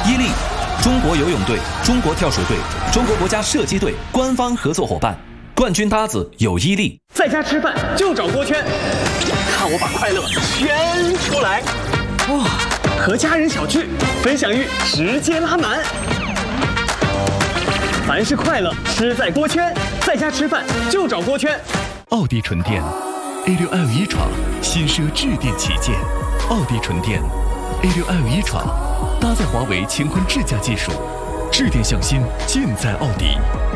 伊利，中国游泳队、中国跳水队、中国国家射击队官方合作伙伴，冠军搭子有伊利。 在家吃饭就找锅圈，看我把快乐圈出来。哇，和家人小聚，分享欲直接拉满。凡是快乐，吃在锅圈。在家吃饭就找锅圈。 奥迪纯电 A6L 闯，新奢致电旗舰。奥迪纯电 A6L 闯，搭载华为乾坤智驾技术，致电向心，尽在奥迪。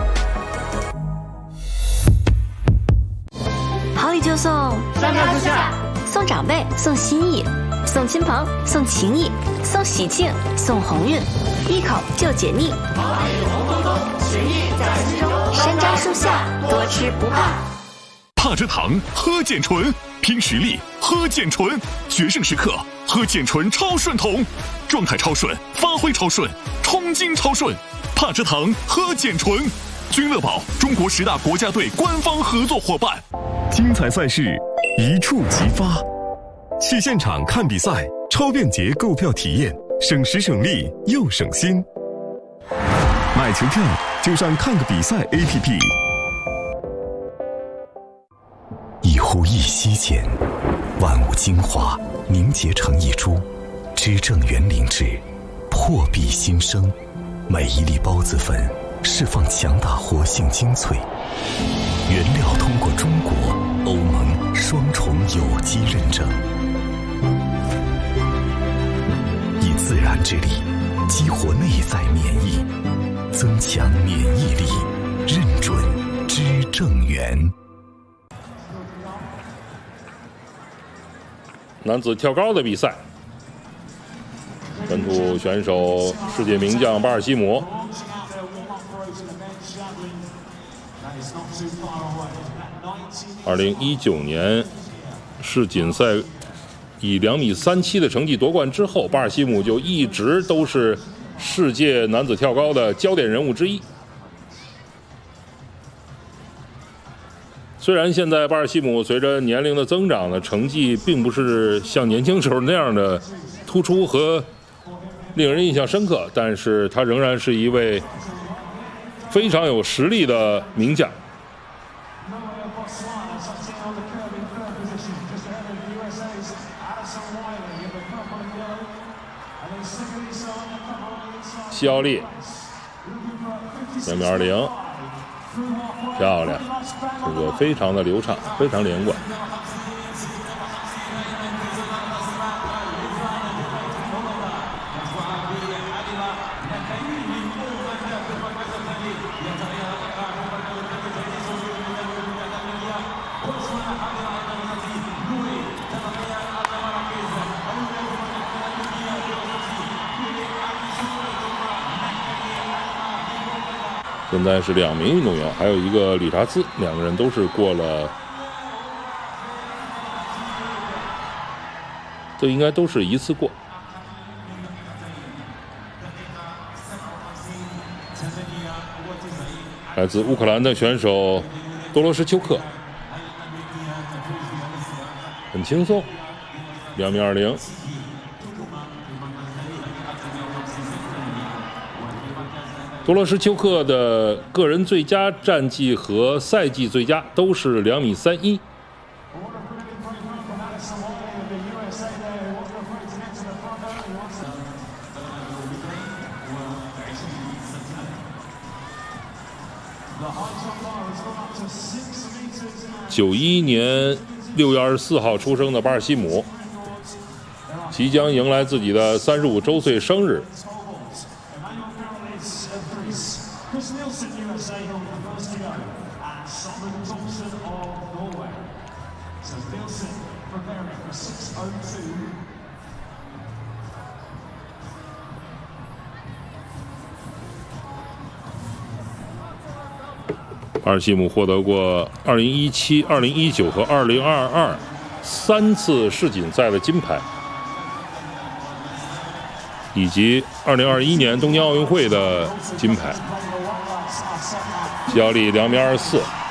好礼就送 3大支架， 送长辈，送心意，送亲朋，送情谊，送喜庆，送鸿运，一口就解腻。 好礼红彤彤，情谊在心中。 山楂树下，多吃不怕。 帕蔗糖，喝碱醇，拼实力，喝碱醇，决胜时刻，喝碱醇超顺桶，状态超顺，发挥超顺，冲劲超顺。帕蔗糖，喝碱醇。君乐宝，中国10大国家队官方合作伙伴。精彩赛事，一触即发。去现场看比赛，超便捷购票体验，省时省力又省心。买球票就上看个比赛 APP。一呼一吸间，万物精华凝结成一株，知正园灵芝，破壁新生。每一粒孢子粉释放强大活性精粹，原料通过中国、欧盟双重有机认证，以自然之力激活内在免疫，增强免疫力，认准知正园。 男子跳高的比赛，本土选手世界名将巴尔西姆。2019年世锦赛以2.37米的成绩夺冠之后，巴尔西姆就一直都是世界男子跳高的焦点人物之一。虽然现在巴尔西姆随着年龄的增长呢，成绩并不是像年轻时候那样的突出和令人印象深刻，但是他仍然是一位非常有实力的名将。西奥利2.20，漂亮，这个非常的流畅，非常连贯。现在是2名运动员，还有一个理查兹，两个人都是过了，这应该都是一次过。来自乌克兰的选手多罗什丘克，很轻松，2.20米。多罗什丘克的个人最佳战绩和赛季最佳都是2.31米。91年6月24号出生的巴尔西姆，即将迎来自己的35周岁生日。巴尔西姆获得过2017、2019和2022 3次世锦赛的金牌，以及2021年东京奥运会的金牌。西奥利2.24米。